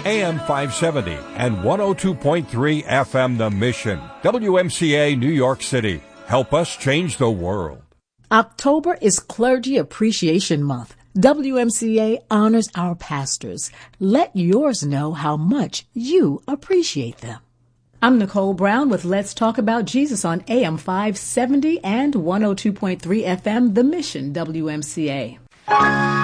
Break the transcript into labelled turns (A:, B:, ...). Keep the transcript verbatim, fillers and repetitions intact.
A: A M five seventy and one oh two point three F M The Mission. W M C A New York City. Help us change the world.
B: October is Clergy Appreciation Month. W M C A honors our pastors. Let yours know how much you appreciate them. I'm Nicole Brown with Let's Talk About Jesus on A M five seventy and one oh two point three F M The Mission, W M C A.